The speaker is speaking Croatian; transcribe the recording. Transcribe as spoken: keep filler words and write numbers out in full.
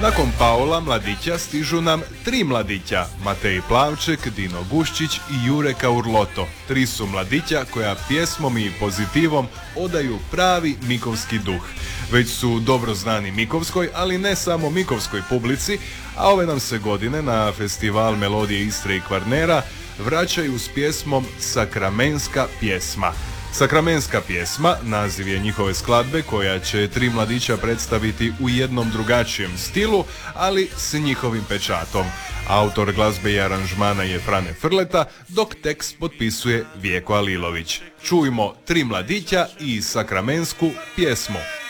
Nakon Paola Mladića stižu nam tri mladića, Matej Plavček, Dino Guščić i Jure Kaurloto. Tri su mladića koja pjesmom i pozitivom odaju pravi mikovski duh. Već su dobro znani mikovskoj, ali ne samo mikovskoj publici, a ove nam se godine na festival Melodije Istre i Kvarnera vraćaju s pjesmom Sakramenska pjesma. Sakramenska pjesma, naziv je njihove skladbe koja će tri mladića predstaviti u jednom drugačijem stilu, ali s njihovim pečatom. Autor glazbe i aranžmana je Frane Frleta, dok tekst potpisuje Vjeko Alilović. Čujmo tri mladića i sakramensku pjesmu.